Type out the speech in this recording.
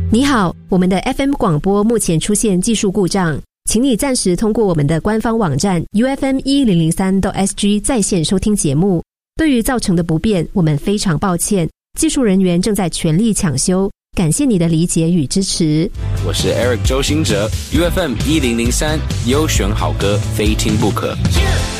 你好，我们的 FM 广播目前出现技术故障，请你暂时通过我们的官方网站 ufm1003.sg 在线收听节目。对于造成的不便，我们非常抱歉，技术人员正在全力抢修，感谢你的理解与支持。 我是 Eric 周兴哲 ，UFM1003 优选好歌，非听不可。